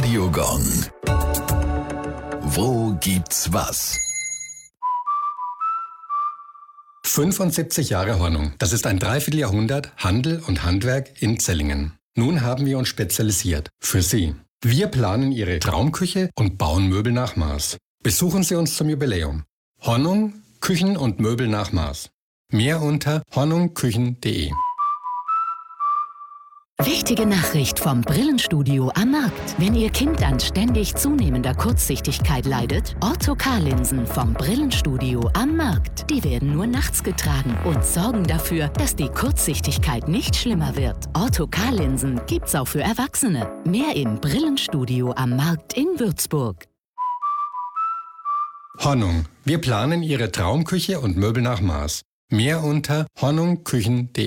Radio Gong. Wo gibt's was? 75 Jahre Hornung. Das ist ein Dreivierteljahrhundert Handel und Handwerk in Zellingen. Nun haben wir uns spezialisiert. Für Sie. Wir planen Ihre Traumküche und bauen Möbel nach Maß. Besuchen Sie uns zum Jubiläum. Hornung, Küchen und Möbel nach Maß. Mehr unter hornungküchen.de. Wichtige Nachricht vom Brillenstudio am Markt. Wenn Ihr Kind an ständig zunehmender Kurzsichtigkeit leidet, Ortho-K-Linsen vom Brillenstudio am Markt. Die werden nur nachts getragen und sorgen dafür, dass die Kurzsichtigkeit nicht schlimmer wird. Ortho-K-Linsen gibt's auch für Erwachsene. Mehr im Brillenstudio am Markt in Würzburg. Hornung. Wir planen Ihre Traumküche und Möbel nach Maß. Mehr unter hornungküchen.de.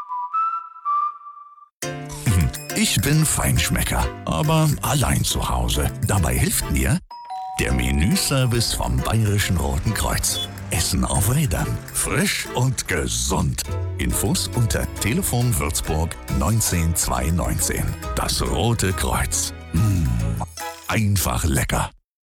Ich bin Feinschmecker, aber allein zu Hause. Dabei hilft mir der Menüservice vom Bayerischen Roten Kreuz. Essen auf Rädern. Frisch und gesund. Infos unter Telefon Würzburg 19219. Das Rote Kreuz. Einfach lecker.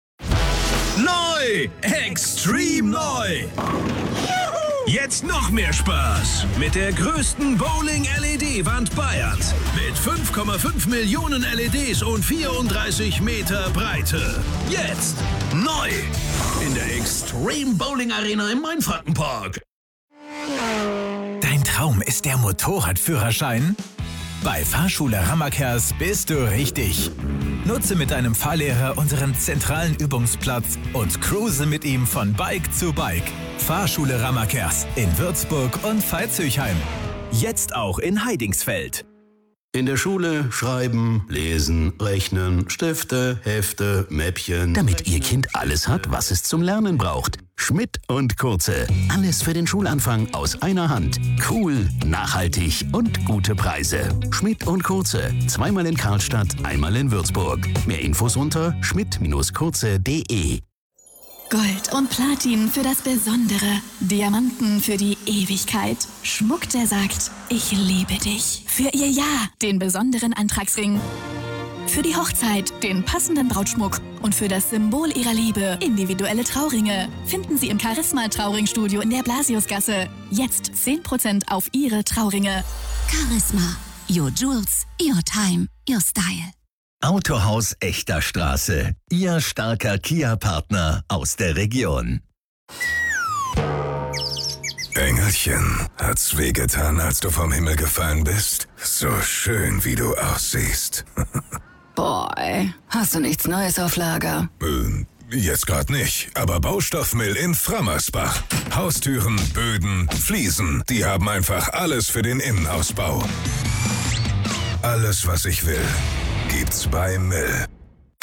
Neu! Extrem neu! Jetzt noch mehr Spaß mit der größten Bowling-LED-Wand Bayerns. Mit 5,5 Millionen LEDs und 34 Meter Breite. Jetzt neu in der Extreme Bowling Arena im Mainfrankenpark. Dein Traum ist der Motorradführerschein? Bei Fahrschule Rammerkers bist du richtig. Nutze mit deinem Fahrlehrer unseren zentralen Übungsplatz und cruise mit ihm von Bike zu Bike. Fahrschule Rammerkers in Würzburg und Veitshöchheim. Jetzt auch in Heidingsfeld. In der Schule schreiben, lesen, rechnen, Stifte, Hefte, Mäppchen. Damit Ihr Kind alles hat, was es zum Lernen braucht. Schmidt und Kurze. Alles für den Schulanfang aus einer Hand. Cool, nachhaltig und gute Preise. Schmidt und Kurze. Zweimal in Karlstadt, einmal in Würzburg. Mehr Infos unter schmidt-kurze.de. Gold und Platin für das Besondere. Diamanten für die Ewigkeit. Schmuck, der sagt, ich liebe dich. Für Ihr Ja, den besonderen Antragsring. Für die Hochzeit, den passenden Brautschmuck. Und für das Symbol Ihrer Liebe, individuelle Trauringe. Finden Sie im Charisma Trauringstudio in der Blasiusgasse. Jetzt 10% auf Ihre Trauringe. Charisma. Your jewels, your time, your style. Autohaus Echter Straße. Ihr starker Kia-Partner aus der Region. Engelchen, hat's wehgetan, als du vom Himmel gefallen bist? So schön, wie du aussiehst. Boy, hast du nichts Neues auf Lager? Jetzt grad nicht, aber Baustoffmill in Frammersbach. Haustüren, Böden, Fliesen, die haben einfach alles für den Innenausbau. Alles, was ich will, gibt's bei Mill.